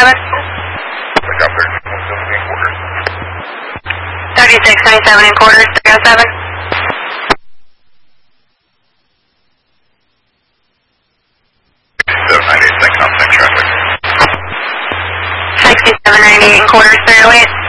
307? Pick up 3697 quarters. 3697 and quarters, 307. 6798, thanks, contact traffic. 6798 and quarters, 308.